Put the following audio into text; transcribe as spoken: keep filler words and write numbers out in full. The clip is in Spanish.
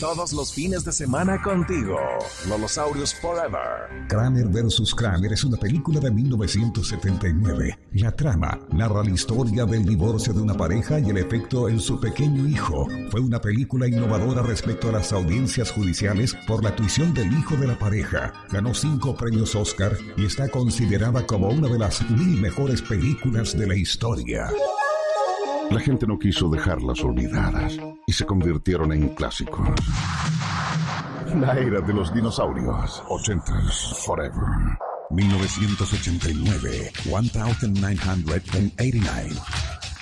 todos los fines de semana contigo. Lolosaurios Forever. Kramer versus. Kramer es una película de mil novecientos setenta y nueve. La trama narra la historia del divorcio de una pareja y el efecto en su pequeño hijo. Fue una película innovadora respecto a las audiencias judiciales por la tuición del hijo de la pareja. Ganó cinco premios Oscar y está considerada como una de las mil mejores películas de la historia. La gente no quiso dejarlas olvidadas y se convirtieron en clásicos. La era de los dinosaurios. ochentas Forever. mil novecientos ochenta y nueve. mil novecientos ochenta y nueve.